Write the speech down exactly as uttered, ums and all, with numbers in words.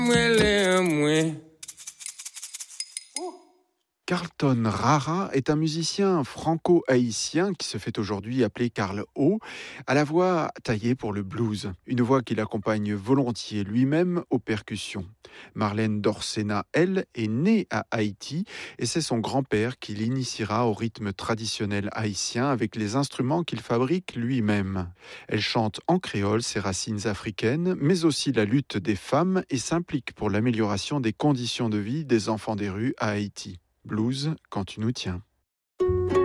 Carlton Rara est un musicien franco-haïtien qui se fait aujourd'hui appeler Carl O, à la voix taillée pour le blues. Une voix qu'il accompagne volontiers lui-même aux percussions. Marlène Dorsena, elle, est née à Haïti et c'est son grand-père qui l'initiera au rythme traditionnel haïtien avec les instruments qu'il fabrique lui-même. Elle chante en créole ses racines africaines, mais aussi la lutte des femmes et s'implique pour l'amélioration des conditions de vie des enfants des rues à Haïti. Blues quand tu nous tiens.